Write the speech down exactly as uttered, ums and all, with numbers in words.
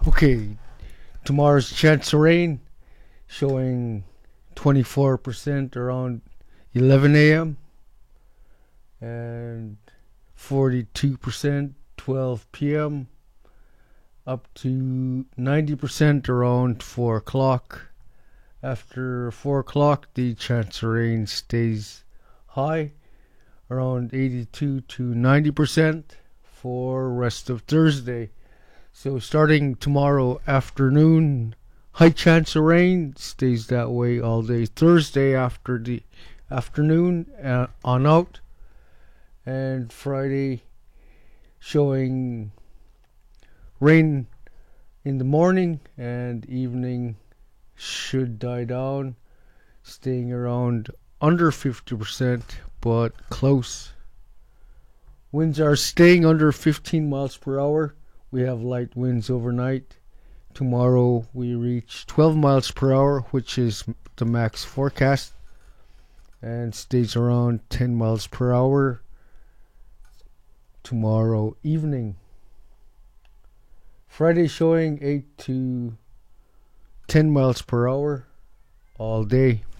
Okay, tomorrow's chance of rain showing twenty-four percent around eleven a m and forty-two percent twelve p m up to ninety percent around four o'clock. After four o'clock, the chance of rain stays high, around eighty-two to ninety percent for rest of Thursday. So starting tomorrow afternoon, high chance of rain, stays that way all day Thursday after the afternoon uh, on out, and Friday showing rain in the morning and evening should die down, staying around under fifty percent but close. Winds are staying under fifteen miles per hour. We have light winds overnight. Tomorrow we reach twelve miles per hour, which is the max forecast, and stays around ten miles per hour tomorrow evening. Friday showing eight to ten miles per hour all day.